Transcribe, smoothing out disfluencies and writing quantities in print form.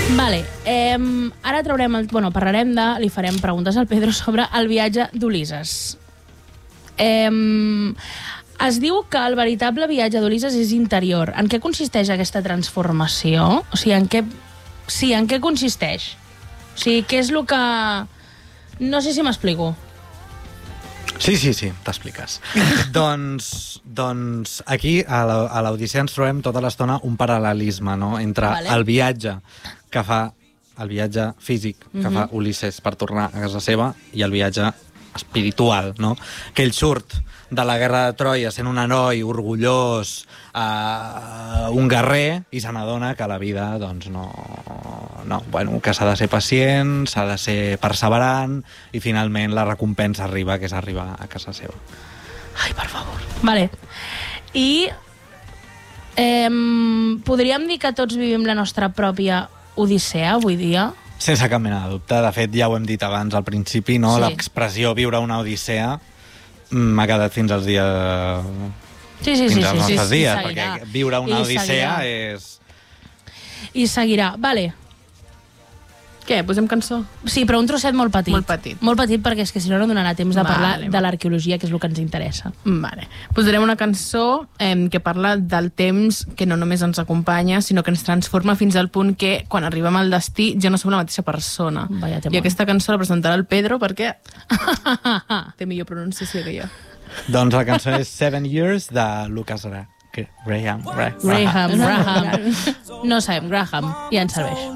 Vale, ara parlarem li farem preguntes al Pedro sobre el viatge d'Ulisses. Es diu que el veritable viatge d'Ulisses és interior. En què consisteix aquesta transformació? O sigui, en què consisteix? O sigui, què és el que... No sé si m'explico. Sí, t'expliques. Doncs aquí, a l'Odissea, ens trobem tota l'estona un paral·lelisme, no?, entre el viatge físic que fa Ulisses per tornar a casa seva i el viatge espiritual, no?, que ell surt de la guerra de Troia sent un heroi orgullós, un guerrer, i se n'adona que la vida, doncs, que s'ha de ser pacient, s'ha de ser perseverant, i finalment la recompensa arriba, que és arribar a casa seva. Ai, per favor. Vale. I podríem dir que tots vivim la nostra pròpia Odissea avui dia? Sense cap mena de dubte. De fet, ja ho hem dit abans al principi, no? Sí. L'expressió viure una Odissea m'ha quedat fins als dies... Fins als nostres dies, perquè viure una Odissea és... I seguirà. Vale. Què, posem cançó? Sí, però un trosset molt petit. Molt petit. Molt petit, perquè és que si no donarà temps de parlar de l'arqueologia, que és el que ens interessa. Vale. Posarem una cançó que parla del temps que no només ens acompanya, sinó que ens transforma fins al punt que, quan arribem al destí, ja no som la mateixa persona. I aquesta cançó la presentarà el Pedro perquè té millor pronunciació que jo. Doncs la cançó és 7 Years, de Lucas Graham. No sabem, Graham. Ja ens serveix.